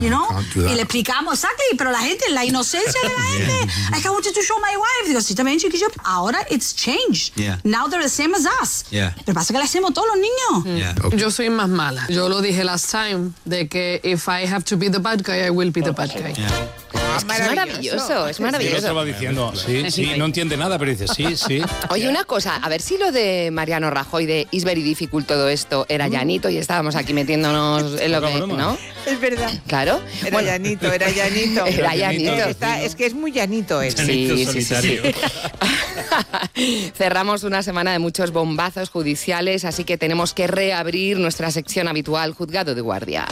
You know? Y le explicamos, exactly, pero la gente, la inocencia de la gente, I want you to show my wife. Digo, sí, también chiquillo. Ahora it's changed. Now they're the same as us. Pero pasa que le hacemos todos los niños. Yo soy más mala. Yo lo dije last time, de que if I have to be the bad guy, I will be the bad guy. Es maravilloso, es maravilloso. Yo estaba diciendo, sí, no entiende nada, pero dice, sí. Oye, una cosa, a ver si lo de Mariano Rajoy, de It's very difficult todo esto, era llanito y estábamos aquí metiéndonos en lo que, ¿no? Es verdad. Claro. Era llanito. Era llanito. Es que es muy llanito él. Sí. Cerramos una semana de muchos bombazos judiciales, así que tenemos que reabrir nuestra sección habitual, Juzgado de Guardia.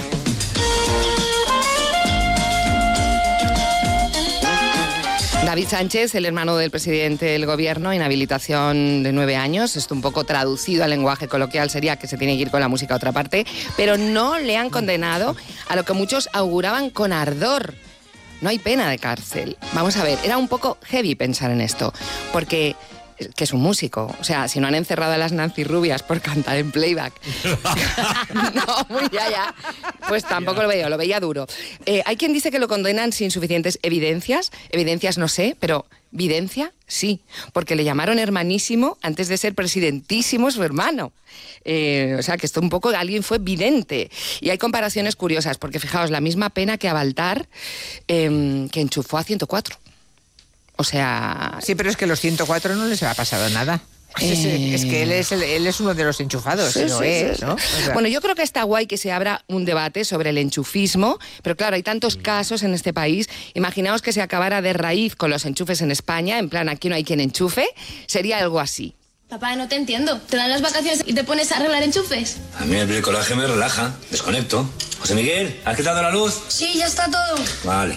David Sánchez, el hermano del presidente del gobierno, inhabilitación de 9 años. Esto un poco traducido al lenguaje coloquial sería que se tiene que ir con la música a otra parte, pero no le han condenado a lo que muchos auguraban con ardor. No hay pena de cárcel. Vamos a ver, era un poco heavy pensar en esto, porque que es un músico. O sea, si no han encerrado a las Nancy Rubias por cantar en playback. Pues tampoco lo veía duro. Hay quien dice que lo condenan sin suficientes evidencias. Evidencias no sé, pero videncia sí, porque le llamaron hermanísimo antes de ser presidentísimo su hermano. O sea, que esto un poco alguien fue vidente. Y hay comparaciones curiosas, porque fijaos, la misma pena que a Baltar, que enchufó a 104. O sea... Sí, pero es que los 104 no les ha pasado nada. Es que él es uno de los enchufados, sí, ¿no? O sea... Bueno, yo creo que está guay que se abra un debate sobre el enchufismo, pero claro, hay tantos casos en este país. Imaginaos que se acabara de raíz con los enchufes en España, en plan, aquí no hay quien enchufe, sería algo así. Papá, no te entiendo. ¿Te dan las vacaciones y te pones a arreglar enchufes? A mí el bricolaje me relaja, desconecto. José Miguel, ¿has quitado la luz? Sí, ya está todo. Vale.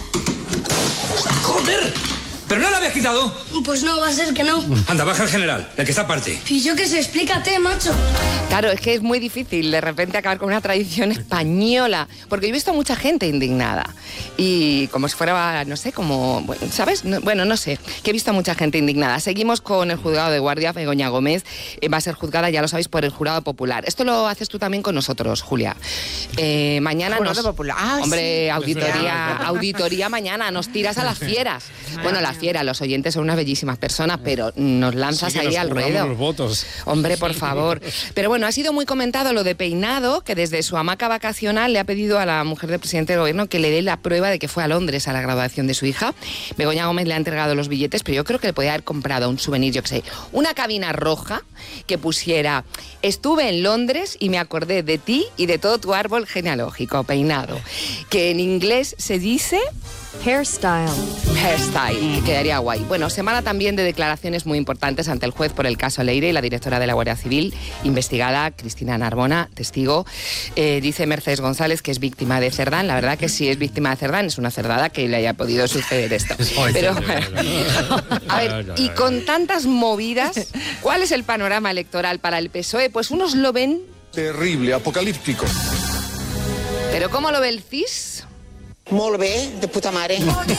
¡Joder! ¿Pero no la habías quitado? Pues no, va a ser que no. Anda, baja al general, el que está aparte. Y yo qué sé, explícate, macho. Claro, es que es muy difícil de repente acabar con una tradición española, porque yo he visto mucha gente indignada. Y como si fuera, no sé, como, ¿sabes? Bueno, no sé, que he visto mucha gente indignada. Seguimos con el juzgado de guardia. Begoña Gómez va a ser juzgada, ya lo sabéis, por el jurado popular. Esto lo haces tú también con nosotros, Julia. Mañana jurado popular. Hombre, sí. auditoría mañana, nos tiras a las fieras. Bueno, las fieras, los oyentes son unas bellísimas personas, pero nos lanzas ahí al ruedo. Los votos. Hombre, por favor. Pero bueno, ha sido muy comentado lo de Peinado, que desde su hamaca vacacional le ha pedido a la mujer del presidente del gobierno que le dé la prueba de que fue a Londres a la graduación de su hija. Begoña Gómez le ha entregado los billetes, pero yo creo que le podía haber comprado un souvenir, yo qué sé, una cabina roja que pusiera: estuve en Londres y me acordé de ti y de todo tu árbol genealógico, Peinado. Que en inglés se dice... Hairstyle, que quedaría guay. Bueno, semana también de declaraciones muy importantes ante el juez por el caso Leire y la directora de la Guardia Civil, investigada, Cristina Narbona, testigo. Dice Mercedes González que es víctima de Cerdán. La verdad que si es víctima de Cerdán es una cerdada que le haya podido suceder esto. Pero, a ver, y con tantas movidas, ¿cuál es el panorama electoral para el PSOE? Pues unos lo ven... terrible, apocalíptico. ¿Pero cómo lo ve el CIS? Molt bé, de puta mare.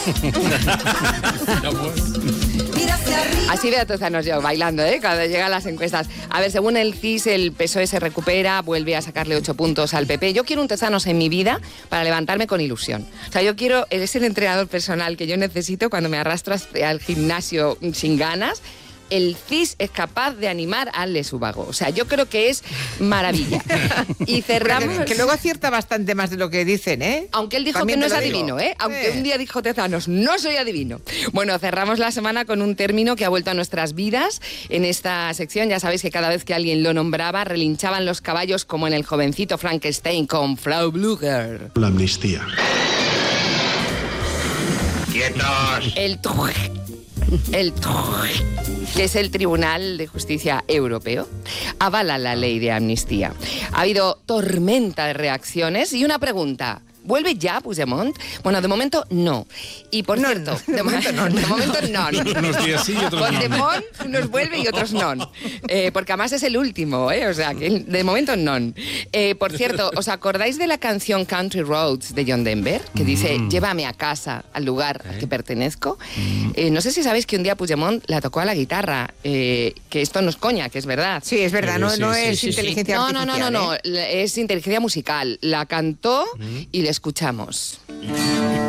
Así Beatriz Anosio bailando, cuando llegan las encuestas. A ver, según el CIS, el PSOE se recupera, vuelve a sacarle 8 puntos al PP. Yo quiero un Tezanos en mi vida para levantarme con ilusión. O sea, yo quiero... Es el entrenador personal que yo necesito cuando me arrastro al gimnasio sin ganas. El CIS es capaz de animar al lesubago. O sea, yo creo que es maravilla. Y cerramos... Que luego acierta bastante más de lo que dicen, ¿eh? Aunque él dijo también que no es adivino, ¿eh? Aunque un día dijo Tezanos, no soy adivino. Bueno, cerramos la semana con un término que ha vuelto a nuestras vidas. En esta sección ya sabéis que cada vez que alguien lo nombraba, relinchaban los caballos como en el jovencito Frankenstein con Frau Blücher. La amnistía. ¡Quietos! Que es el Tribunal de Justicia Europeo, avala la ley de amnistía. Ha habido tormenta de reacciones y una pregunta: ¿vuelve ya Puigdemont? Bueno, de momento no. Y por cierto, de momento no. Unos días sí y otros no. Puigdemont unos vuelve y otros no. Porque además es el último, o sea, que de momento no. Por cierto, ¿os acordáis de la canción Country Roads de John Denver? Que dice, llévame a casa, al lugar al que pertenezco. No sé si sabéis que un día Puigdemont la tocó a la guitarra, que esto no es coña, que es verdad. Sí, es verdad, no es inteligencia artificial. No, es inteligencia musical. La cantó y le le escuchamos.